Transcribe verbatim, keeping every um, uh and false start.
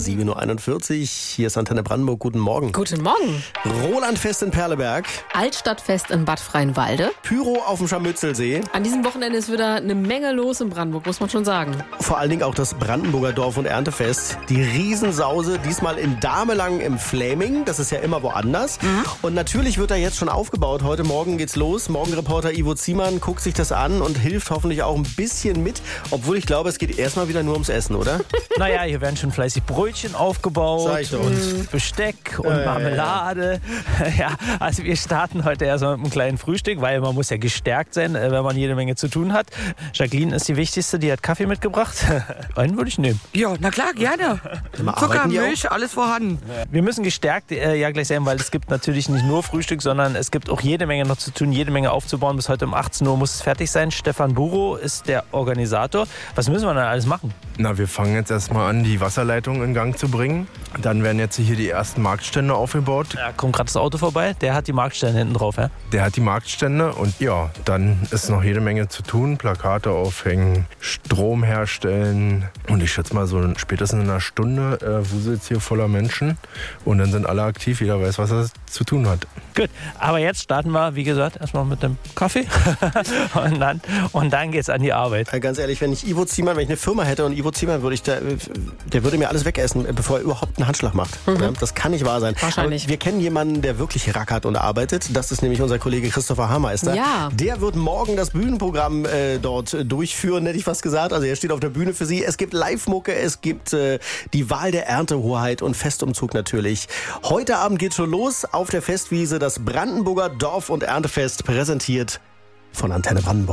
sieben Uhr einundvierzig. Hier ist Antenne Brandenburg. Guten Morgen. Guten Morgen. Rolandfest in Perleberg. Altstadtfest in Bad Freienwalde. Pyro auf dem Scharmützelsee. An diesem Wochenende ist wieder eine Menge los in Brandenburg, muss man schon sagen. Vor allen Dingen auch das Brandenburger Dorf- und Erntefest. Die Riesensause, diesmal in Damelang im Fläming. Das ist ja immer woanders. Mhm. Und natürlich wird da jetzt schon aufgebaut. Heute Morgen geht's los. Morgenreporter Ivo Ziemann guckt sich das an und hilft hoffentlich auch ein bisschen mit. Obwohl ich glaube, es geht erstmal wieder nur ums Essen, oder? Naja, hier werden schon fleißig Brötchen aufgebaut und Besteck und äh, Marmelade. Ja, also wir starten heute erstmal mit einem kleinen Frühstück, weil man muss ja gestärkt sein, wenn man jede Menge zu tun hat. Jacqueline ist die Wichtigste, die hat Kaffee mitgebracht. Einen würde ich nehmen. Ja, na klar, gerne. Zucker, Milch, alles vorhanden. Wir müssen gestärkt äh, ja gleich sein, weil es gibt natürlich nicht nur Frühstück, sondern es gibt auch jede Menge noch zu tun, jede Menge aufzubauen. Bis heute um achtzehn Uhr muss es fertig sein. Stefan Buro ist der Organisator. Was müssen wir denn alles machen? Na, wir fangen jetzt erstmal an, die Wasserleitung in Gang zu bringen. Dann werden jetzt hier die ersten Marktstände aufgebaut. Ja, kommt gerade das Auto vorbei, der hat die Marktstände hinten drauf, ja? Der hat die Marktstände und ja, dann ist noch jede Menge zu tun. Plakate aufhängen, Strom herstellen. Und ich schätze mal, so spätestens in einer Stunde äh, wuselt es hier voller Menschen. Und dann sind alle aktiv, jeder weiß, was er zu tun hat. Gut, aber jetzt starten wir, wie gesagt, erstmal mit dem Kaffee und dann, und dann geht's an die Arbeit. Ganz ehrlich, wenn ich Ivo Ziemann, wenn ich eine Firma hätte und Ivo Ziemann würde ich da, der würde mir alles wegessen, bevor er überhaupt einen Handschlag macht. Mhm. Ja, das kann nicht wahr sein. Wahrscheinlich. Aber wir kennen jemanden, der wirklich rackert und arbeitet. Das ist nämlich unser Kollege Christopher Hameister. Ja. Der wird morgen das Bühnenprogramm äh, dort durchführen, hätte ich fast gesagt. Also er steht auf der Bühne für Sie. Es gibt Live-Mucke, es gibt äh, die Wahl der Erntehoheit und Festumzug natürlich. Heute Abend geht's schon los auf der Festwiese. Das Brandenburger Dorf- und Erntefest präsentiert von Antenne Brandenburg.